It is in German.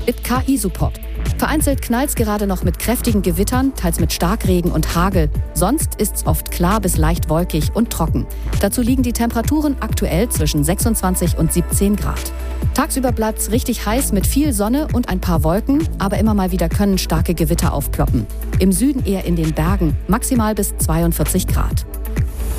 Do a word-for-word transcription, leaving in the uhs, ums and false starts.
Mit K I-Support. Vereinzelt knallt's gerade noch mit kräftigen Gewittern, teils mit Starkregen und Hagel. Sonst ist's oft klar bis leicht wolkig und trocken. Dazu liegen die Temperaturen aktuell zwischen sechsundzwanzig und siebzehn Grad. Tagsüber bleibt's richtig heiß mit viel Sonne und ein paar Wolken, aber immer mal wieder können starke Gewitter aufploppen. Im Süden eher in den Bergen, maximal bis zweiundvierzig Grad.